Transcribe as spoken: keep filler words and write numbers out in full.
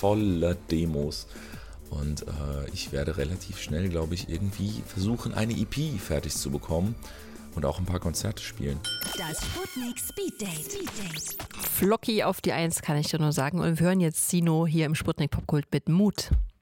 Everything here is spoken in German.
voller Demos. Und äh, ich werde relativ schnell, glaube ich, irgendwie versuchen, eine E P fertig zu bekommen und auch ein paar Konzerte spielen. Das Sputnik Speed Date. Speed Date. Flocki auf die Eins, kann ich dir nur sagen. Und wir hören jetzt Sino hier im Sputnik Popkult mit Mut.